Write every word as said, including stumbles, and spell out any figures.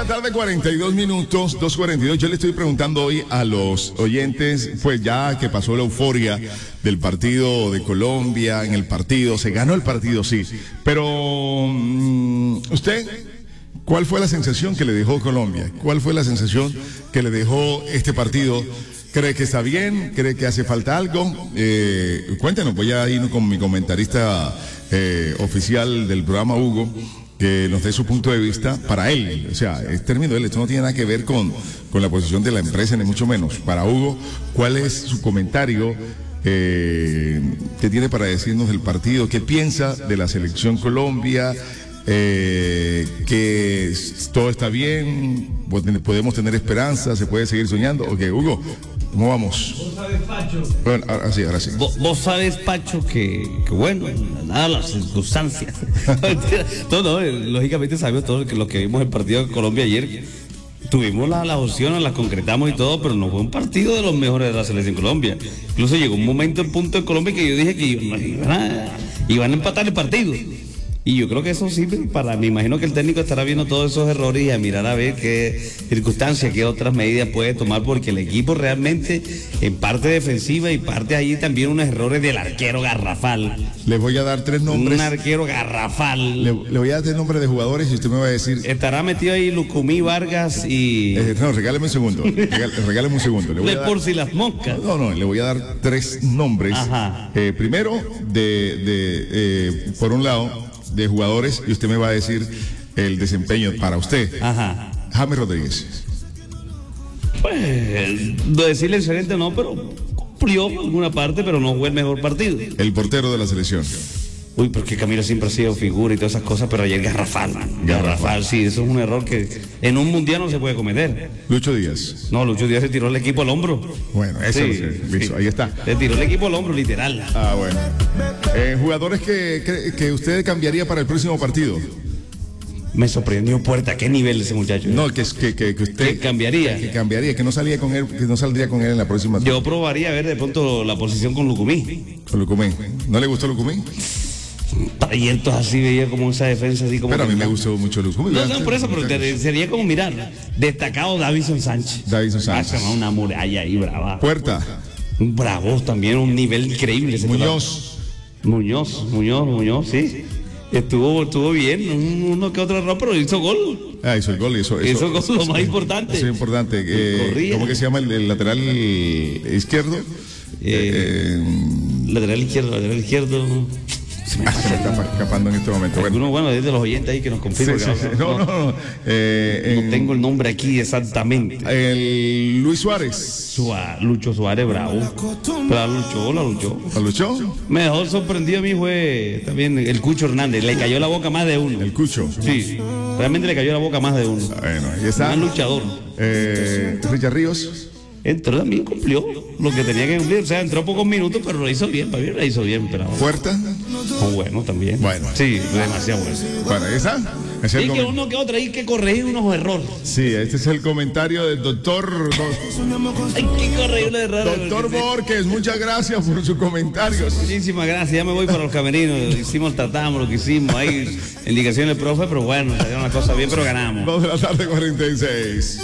la tarde, cuarenta y dos minutos, dos cuarenta y dos. Yo le estoy preguntando hoy a los oyentes, pues ya que pasó la euforia del partido de Colombia, en el partido, se ganó el partido, sí. Pero, mmm, ¿usted cuál fue la sensación que le dejó Colombia? ¿Cuál fue la sensación que le dejó este partido? ¿Cree que está bien? ¿Cree que hace falta algo? Eh, cuéntenos, voy a ir con mi comentarista eh, oficial del programa, Hugo, que nos dé su punto de vista para él. O sea, es término de él, esto no tiene nada que ver con, con la posición de la empresa, ni mucho menos. Para Hugo, ¿cuál es su comentario eh, que tiene para decirnos del partido? ¿Qué piensa de la selección Colombia? Eh, que todo está bien, podemos tener esperanza, se puede seguir soñando. Ok, Hugo, ¿cómo vamos? Vos sabés, Pacho. Bueno, ahora sí, ahora sí. Vos, vos sabés, Pacho, que, que bueno, nada, las circunstancias. no, no, lógicamente sabemos todo lo que vimos en el partido de Colombia ayer. Tuvimos las la opciones, las concretamos y todo, pero no fue un partido de los mejores de la selección Colombia. Incluso llegó un momento en punto de Colombia que yo dije que iban a, iban a empatar el partido. Y yo creo que eso sí, para, me imagino que el técnico estará viendo todos esos errores y a mirar a ver qué circunstancias, qué otras medidas puede tomar, porque el equipo realmente, en parte defensiva y parte ahí también unos errores del arquero garrafal. Les voy a dar tres nombres. Un arquero garrafal. Le, le voy a dar tres nombres de jugadores y usted me va a decir. Estará metido ahí Lucumí, Vargas y... Eh, no, regáleme un segundo. Regál, regáleme un segundo. Le voy a dar... por si las moscas. No, no, le voy a dar tres nombres. Ajá. Eh, primero, de, de eh, por un lado, de jugadores, y usted me va a decir el desempeño para usted. Ajá. James Rodríguez. Pues, no decirle excelente no, pero cumplió en alguna parte, pero no fue el mejor partido. El portero de la selección. Uy, porque Camilo siempre ha sido figura y todas esas cosas, pero ayer garrafal, garrafal, garrafal, sí, eso es un error que en un mundial no se puede cometer. Lucho Díaz. No, Lucho Díaz se tiró el equipo al hombro. Bueno, eso sí, lo sé. Listo, sí. Ahí está. Se tiró el equipo al hombro, literal. Ah, bueno. Eh, jugadores que, que, que usted cambiaría para el próximo partido. Me sorprendió Puerta, ¿qué nivel ese muchacho? No, que, que, que, que usted... ¿Que cambiaría? Que cambiaría, que no salía con él, que no saldría con él en la próxima... Yo probaría a ver de pronto la posición con Lucumí. Con Lucumí. ¿No le gustó Lucumí? Trayectos así, veía como esa defensa así como... Pero a mí me gustó mucho Lucumí. No, no, por eso, pero te, sería como mirar. Destacado Davison Sánchez. Davison Sánchez. Ah, una muralla ahí brava. Puerta. Un bravo también, un nivel increíble. Muñoz. Muñoz, Muñoz, Muñoz, sí. Estuvo, estuvo bien, un, uno que otro error, pero hizo gol. Ah, hizo el gol. Eso, eso, eso es lo más importante. Eso es importante. Eh, ¿Cómo que se llama el, el lateral izquierdo? Eh, eh, lateral izquierdo, lateral izquierdo. Se me, ah, se me está escapando en este momento. Bueno, uno, bueno, desde los oyentes ahí que nos confirman. Sí, sí, sí. No, no, no. Eh, no en, tengo el nombre aquí exactamente. El Luis Suárez. Suárez, Lucho Suárez, bravo. Pero la luchó, la luchó. ¿La luchó? Mejor sorprendido a mí fue también el Cucho Hernández. Le cayó la boca más de uno. ¿El Cucho? Sí, realmente le cayó la boca más de uno. Bueno, ahí está. Más luchador. Eh, Richard Ríos. Entró también, cumplió lo que tenía que cumplir. O sea, entró pocos minutos, pero lo hizo bien. Para mí lo hizo bien. Pero... ¿Puerta? Oh, bueno, también. Bueno. Sí, demasiado bueno. Bueno, ahí está. Es y que uno que otro hay que corregir unos errores. Sí, este es el comentario del doctor. Hay que corregir los errores. Doctor Borges, muchas gracias por su comentario. Muchísimas gracias. Ya me voy para los camerinos. Hicimos, tratamos lo que hicimos. Hay indicaciones del profe, pero bueno, salieron las cosas bien, pero ganamos. dos de la tarde, cuarenta y seis.